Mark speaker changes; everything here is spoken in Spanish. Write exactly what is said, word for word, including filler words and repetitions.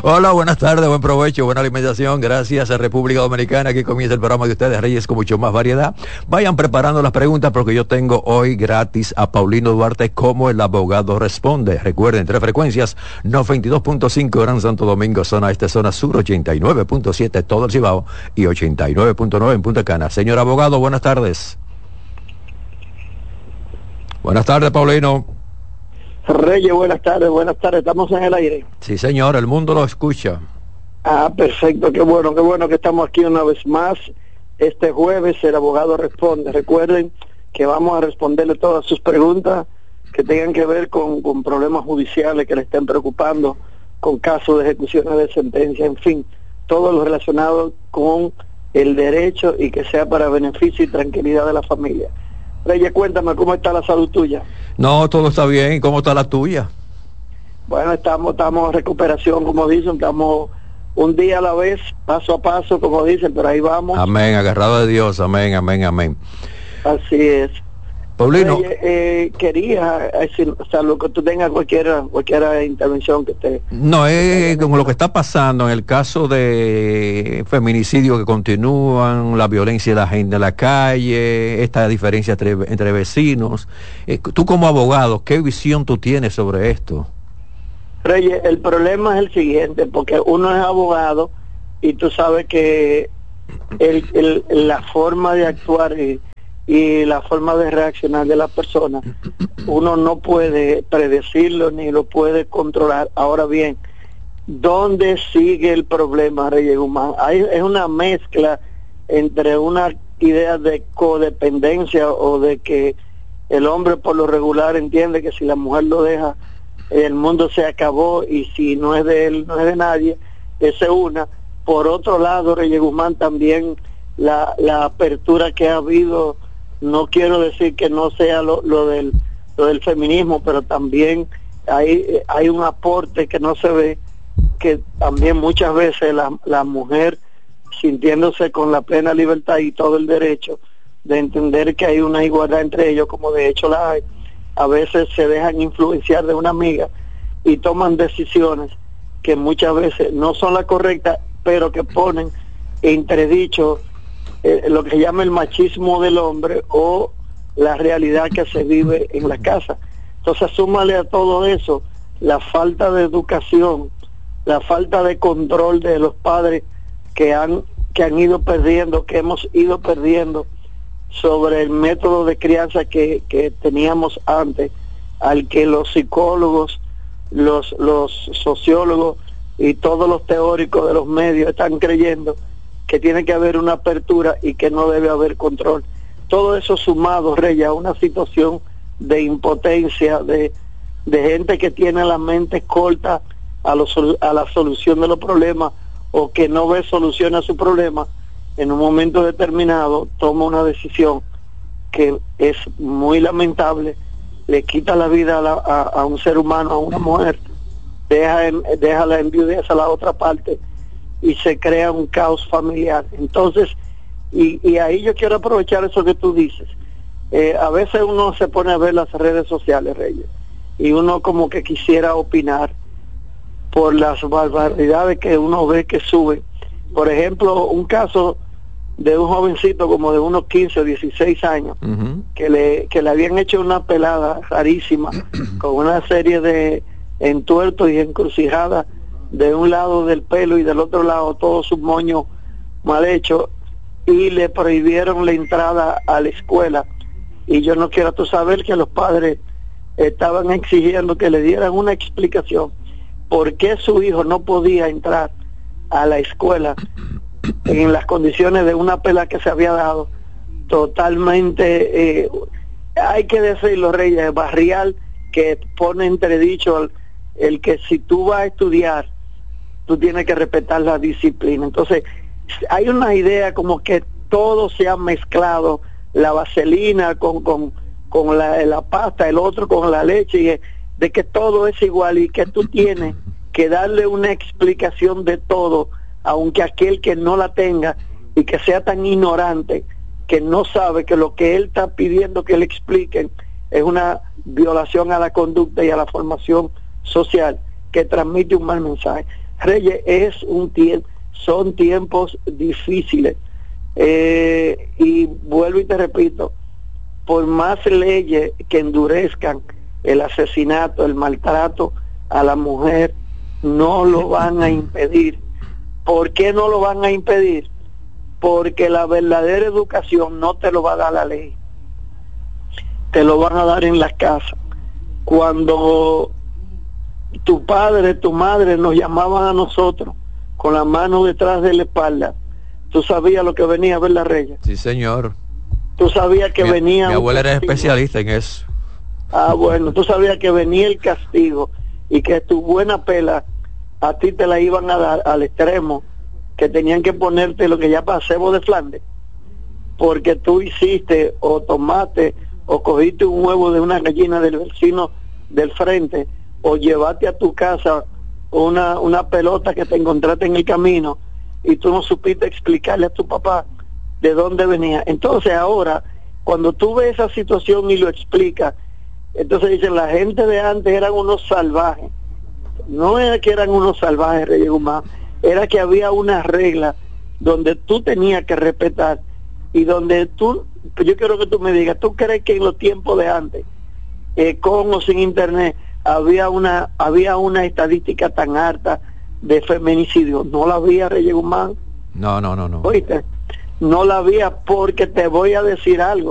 Speaker 1: Hola, buenas tardes, buen provecho, buena alimentación. Gracias a República Dominicana. Aquí comienza el programa de ustedes, Reyes, con mucho más variedad. Vayan preparando las preguntas porque yo tengo hoy gratis a Paulino Duarte como el abogado responde. Recuerden, tres frecuencias, noventa y dos punto cinco Gran Santo Domingo, zona este, zona sur, ochenta y nueve punto siete todo el Cibao y ochenta y nueve punto nueve en Punta Cana. Señor abogado, buenas tardes. Buenas tardes, Paulino.
Speaker 2: Reyes, buenas tardes, buenas tardes, estamos en el aire.
Speaker 1: Sí, señor, el mundo lo escucha.
Speaker 2: Ah, perfecto, qué bueno, qué bueno que estamos aquí una vez más. Este jueves el abogado responde. Recuerden que vamos a responderle todas sus preguntas que tengan que ver con, con problemas judiciales que le estén preocupando, con casos de ejecuciones de sentencia, en fin, todo lo relacionado con el derecho y que sea para beneficio y tranquilidad de la familia. Reyes, cuéntame, ¿cómo está la salud tuya?
Speaker 1: No, todo está bien. ¿Y cómo está la tuya?
Speaker 2: Bueno, estamos, estamos en recuperación, como dicen, estamos un día a la vez, paso a paso, como dicen, pero ahí vamos.
Speaker 1: Amén, agarrado de Dios, amén, amén, amén.
Speaker 2: Así es.
Speaker 1: Paulino.
Speaker 2: Reyes, eh, quería decir, o sea, lo que tú tengas cualquier, cualquier intervención que te...
Speaker 1: No, es como lo que está pasando en el caso de feminicidios que continúan, la violencia de la gente en la calle, esta diferencia entre, entre vecinos. Eh, tú como abogado, ¿qué visión tú tienes sobre esto?
Speaker 2: Reyes, el problema es el siguiente, porque uno es abogado y tú sabes que el, el, la forma de actuar y, y la forma de reaccionar de la persona, uno no puede predecirlo ni lo puede controlar. Ahora bien, ¿dónde sigue el problema, Reyes Guzmán? Hay, es una mezcla entre una idea de codependencia o de que el hombre por lo regular entiende que si la mujer lo deja, el mundo se acabó y si no es de él, no es de nadie. Esa es una. Por otro lado, Reyes Guzmán, también la, la apertura que ha habido, no quiero decir que no sea lo, lo del lo del feminismo, pero también hay hay un aporte que no se ve, que también muchas veces la, la mujer, sintiéndose con la plena libertad y todo el derecho de entender que hay una igualdad entre ellos, como de hecho la hay, a veces se dejan influenciar de una amiga y toman decisiones que muchas veces no son las correctas, pero que ponen entredicho eh, lo que se llama el machismo del hombre o la realidad que se vive en la casa. Entonces súmale a todo eso la falta de educación, la falta de control de los padres que han que han ido perdiendo, que hemos ido perdiendo sobre el método de crianza que, que teníamos antes, al que los psicólogos, los los sociólogos y todos los teóricos de los medios están creyendo que tiene que haber una apertura y que no debe haber control. Todo eso sumado, Reyes, a una situación de impotencia, de, de gente que tiene la mente corta a, los, a la solución de los problemas o que no ve solución a su problema, en un momento determinado toma una decisión que es muy lamentable, le quita la vida a, la, a, a un ser humano, a una mujer, deja, en, deja la enviudez a la otra parte y se crea un caos familiar. Entonces, Y, y ahí yo quiero aprovechar eso que tú dices. Eh, a veces uno se pone a ver las redes sociales, Reyes, y uno como que quisiera opinar por las barbaridades que uno ve que suben. Por ejemplo, un caso de un jovencito como de unos quince o dieciséis años, uh-huh. que le que le habían hecho una pelada rarísima con una serie de entuertos y encrucijadas de un lado del pelo y del otro lado todos sus moños mal hechos, y le prohibieron la entrada a la escuela. Y yo no quiero tú saber que los padres estaban exigiendo que le dieran una explicación por qué su hijo no podía entrar a la escuela en las condiciones de una pela que se había dado totalmente, eh, hay que decirlo, Reyes, barrial, que pone entredicho el, el que si tú vas a estudiar, tú tienes que respetar la disciplina. Entonces, hay una idea como que todo se ha mezclado, la vaselina con con, con la, la pasta, el otro con la leche, y de que todo es igual y que tú tienes que darle una explicación de todo, aunque aquel que no la tenga y que sea tan ignorante que no sabe que lo que él está pidiendo que le expliquen es una violación a la conducta y a la formación social que transmite un mal mensaje. Reyes, es un tiempo, son tiempos difíciles. Eh, y vuelvo y te repito, por más leyes que endurezcan el asesinato, el maltrato a la mujer, no lo van a impedir. ¿Por qué no lo van a impedir? Porque la verdadera educación no te lo va a dar la ley, te lo van a dar en las casas. Cuando tu padre, tu madre nos llamaban a nosotros con la mano detrás de la espalda, tú sabías lo que venía, ¿verdad, Reyes?
Speaker 1: Sí, señor.
Speaker 2: Tú sabías que
Speaker 1: mi,
Speaker 2: venía...
Speaker 1: Mi abuela era
Speaker 2: castigo.
Speaker 1: especialista en eso.
Speaker 2: Ah, bueno, tú sabías que venía el castigo y que tu buena pela a ti te la iban a dar al extremo, que tenían que ponerte lo que llama cebo de Flandes, porque tú hiciste o tomaste o cogiste un huevo de una gallina del vecino del frente, o llevaste a tu casa una, una pelota que te encontraste en el camino y tú no supiste explicarle a tu papá de dónde venía. Entonces ahora, cuando tú ves esa situación y lo explicas, entonces dicen, la gente de antes eran unos salvajes. No era que eran unos salvajes, Reyes Guzmán, era que había una regla donde tú tenías que respetar y donde tú, yo quiero que tú me digas, ¿tú crees que en los tiempos de antes, eh, con o sin internet, había una había una estadística tan alta de feminicidio? No la había, Reyes Guzmán.
Speaker 1: No, no, no, no.
Speaker 2: ¿Oíste? No la había, porque te voy a decir algo.